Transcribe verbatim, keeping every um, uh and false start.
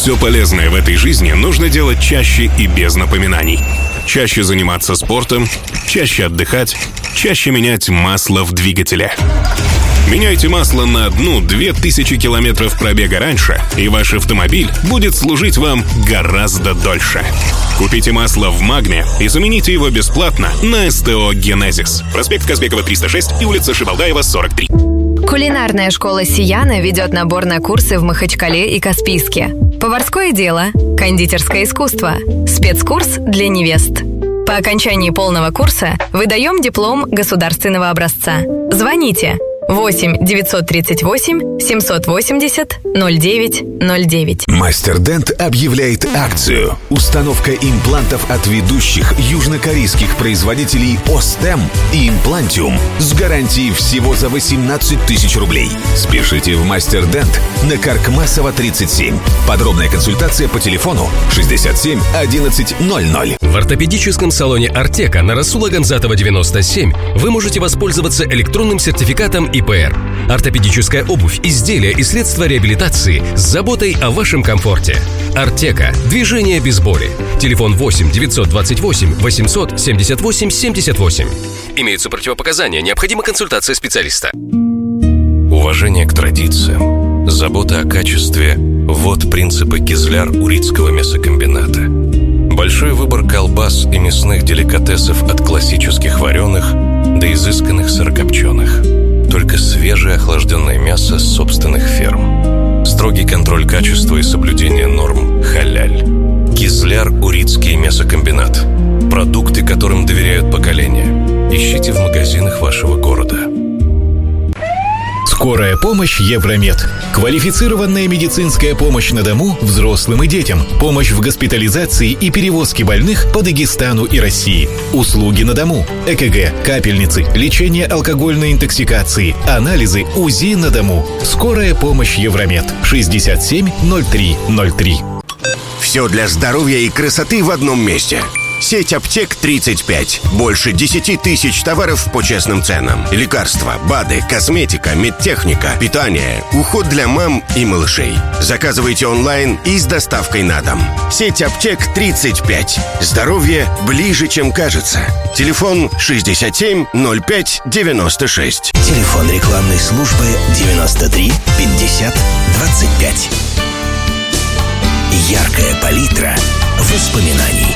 Все полезное в этой жизни нужно делать чаще и без напоминаний. Чаще заниматься спортом, чаще отдыхать, чаще менять масло в двигателе. Меняйте масло на одну-две тысячи километров пробега раньше, и ваш автомобиль будет служить вам гораздо дольше. Купите масло в Магне и замените его бесплатно на СТО «Генезис». Проспект Казбекова, триста шесть и улица Шибалдаева, сорок три. Кулинарная школа «Сияна» ведет набор на курсы в Махачкале и Каспийске. Поварское дело, кондитерское искусство, спецкурс для невест. По окончании полного курса выдаем диплом государственного образца. Звоните восемь девятьсот тридцать восемь семьсот восемьдесят ноль девять ноль девять. Мастер-Дент объявляет акцию. Установка имплантов от ведущих южнокорейских производителей Остем и Имплантиум с гарантией всего за восемнадцать тысяч рублей. Спешите в Мастер-Дент на Каркмасова, тридцать семь. Подробная консультация по телефону шестьдесят семь одиннадцать ноль ноль. В ортопедическом салоне «Артека» на Расула Гамзатова, девяносто семь вы можете воспользоваться электронным сертификатом и пэ эр. Ортопедическая обувь, изделия и средства реабилитации с заботой о вашем комфорте. «Артека». Движение без боли. Телефон восемь девятьсот двадцать восемь восемьсот семьдесят восемь семьдесят восемь. Имеются противопоказания. Необходима консультация специалиста. Уважение к традициям, забота о качестве – вот принципы Кизляр-Урицкого мясокомбината. Большой выбор колбас и мясных деликатесов от классических вареных до изысканных сырокопченых. Только свежее охлажденное мясо с собственных ферм. Строгий контроль качества и соблюдение норм халяль. Кизляр-Урицкий мясокомбинат. Продукты, которым доверяют поколения. Ищите в магазинах вашего города. Скорая помощь Евромед. Квалифицированная медицинская помощь на дому взрослым и детям. Помощь в госпитализации и перевозке больных по Дагестану и России. Услуги на дому. ЭКГ, капельницы, лечение алкогольной интоксикации, анализы, УЗИ на дому. Скорая помощь Евромед. шестьдесят семь ноль три ноль три. Все для здоровья и красоты в одном месте. Сеть аптек тридцать пять. Больше десяти тысяч товаров по честным ценам. Лекарства, БАДы, косметика, медтехника, питание, уход для мам и малышей. Заказывайте онлайн и с доставкой на дом. Сеть аптек тридцать пять. Здоровье ближе, чем кажется. Телефон шестьдесят семь ноль пять девяносто шесть. Телефон рекламной службы девяносто три пятьдесят двадцать пять. Яркая палитра воспоминаний.